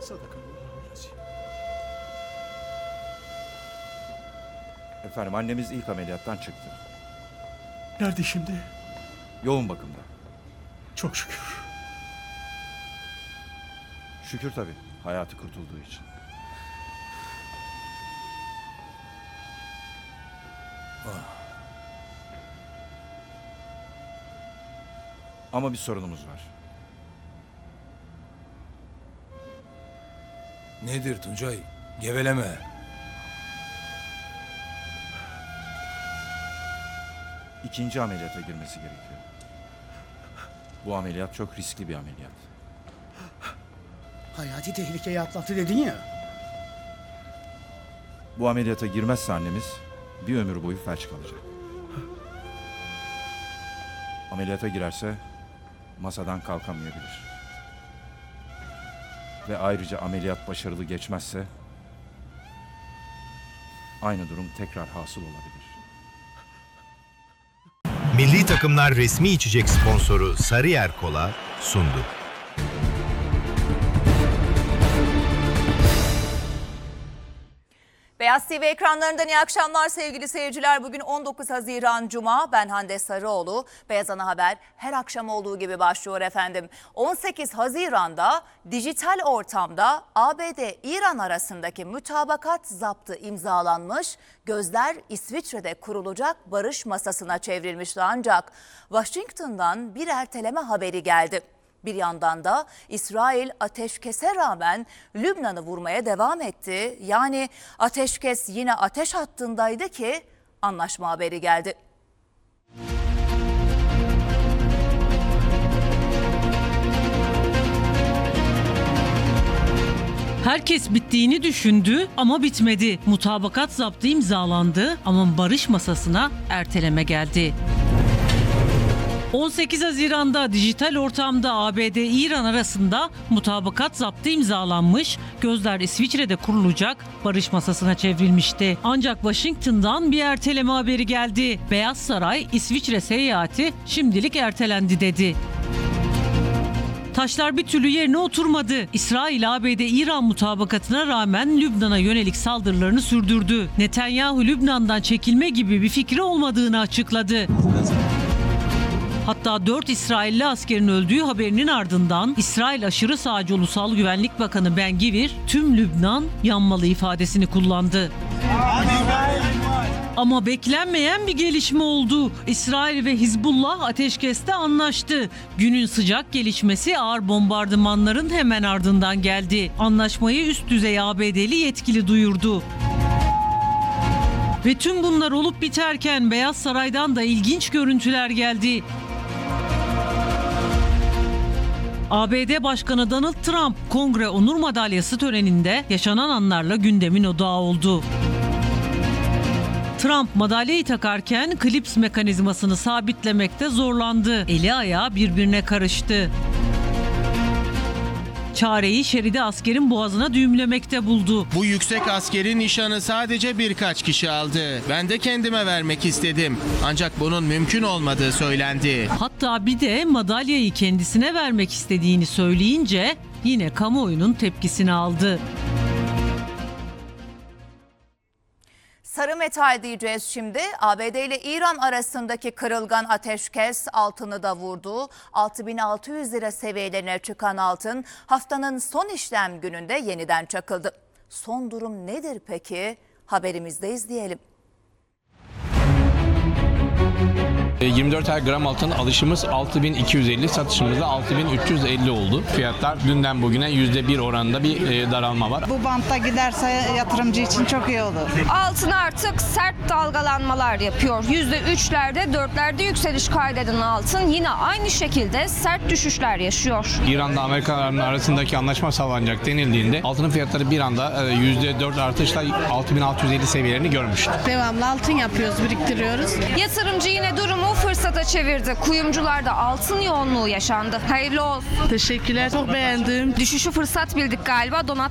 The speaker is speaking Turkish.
Efendim, annemiz ilk ameliyattan çıktı. Nerede şimdi? Yoğun bakımda. Çok şükür. Şükür tabii, hayatı kurtulduğu için. Ama bir sorunumuz var. Nedir Tuncay? Geveleme. İkinci ameliyata girmesi gerekiyor. Bu ameliyat çok riskli bir ameliyat. Hayati tehlikeyi atlattı dedin ya. Bu ameliyata girmezse annemiz bir ömür boyu felç kalacak. Ameliyata girerse masadan kalkamayabilir. Ve ayrıca ameliyat başarılı geçmezse aynı durum tekrar hasıl olabilir. Milli takımlar resmi içecek sponsoru Sarıyer Kola sundu. Beyaz TV ekranlarından iyi akşamlar sevgili seyirciler. Bugün 19 Haziran Cuma. Ben Hande Sarıoğlu. Beyaz Ana Haber her akşam olduğu gibi başlıyor efendim. 18 Haziran'da dijital ortamda ABD-İran arasındaki mutabakat zaptı imzalanmış. Gözler İsviçre'de kurulacak barış masasına çevrilmişti ancak Washington'dan bir erteleme haberi geldi. Bir yandan da İsrail ateşkese rağmen Lübnan'ı vurmaya devam etti. Yani ateşkes yine ateş hattındaydı ki anlaşma haberi geldi. Herkes bittiğini düşündü ama bitmedi. Mutabakat zaptı imzalandı ama barış masasına erteleme geldi. 18 Haziran'da dijital ortamda ABD-İran arasında mutabakat zaptı imzalanmış, gözler İsviçre'de kurulacak barış masasına çevrilmişti. Ancak Washington'dan bir erteleme haberi geldi. Beyaz Saray, İsviçre seyahati şimdilik ertelendi dedi. Taşlar bir türlü yerine oturmadı. İsrail, ABD-İran mutabakatına rağmen Lübnan'a yönelik saldırılarını sürdürdü. Netanyahu Lübnan'dan çekilme gibi bir fikri olmadığını açıkladı. Hatta 4 İsrailli askerin öldüğü haberinin ardından İsrail aşırı sağcı Ulusal Güvenlik Bakanı Ben Gvir tüm Lübnan yanmalı ifadesini kullandı. Ama beklenmeyen bir gelişme oldu. İsrail ve Hizbullah ateşkeste anlaştı. Günün sıcak gelişmesi ağır bombardımanların hemen ardından geldi. Anlaşmayı üst düzey ABD'li yetkili duyurdu. Ve tüm bunlar olup biterken Beyaz Saray'dan da ilginç görüntüler geldi. ABD Başkanı Donald Trump Kongre Onur Madalyası töreninde yaşanan anlarla gündemin odağı oldu. Trump madalyayı takarken klips mekanizmasını sabitlemekte zorlandı. Eli ayağı birbirine karıştı. Çareyi şeridi askerin boğazına düğümlemekte buldu. Bu yüksek askeri nişanı sadece birkaç kişi aldı. Ben de kendime vermek istedim. Ancak bunun mümkün olmadığı söylendi. Hatta bir de madalyayı kendisine vermek istediğini söyleyince yine kamuoyunun tepkisini aldı. Sarı metal diyeceğiz şimdi. ABD ile İran arasındaki kırılgan ateşkes altını da vurdu. 6.600 lira seviyelerine çıkan altın haftanın son işlem gününde yeniden çakıldı. Son durum nedir peki? Haberimizde izleyelim. 24 gram altın alışımız 6.250, satışımız da 6.350 oldu. Fiyatlar dünden bugüne %1 oranında bir daralma var. Bu bantta giderse yatırımcı için çok iyi olur. Altın artık sert dalgalanmalar yapıyor. %3'lerde, 4'lerde yükseliş kaydeden altın yine aynı şekilde sert düşüşler yaşıyor. İran'da Amerikalıların arasındaki anlaşma sağlanacak denildiğinde altının fiyatları bir anda %4 artışla 6.650 seviyelerini görmüştü. Devamlı altın yapıyoruz, biriktiriyoruz. Yatırımcı yine durumu fırsata çevirdi. Kuyumcularda altın yoğunluğu yaşandı. Hayırlı olsun. Teşekkürler, çok beğendim. Düşüşü fırsat bildik galiba. Donat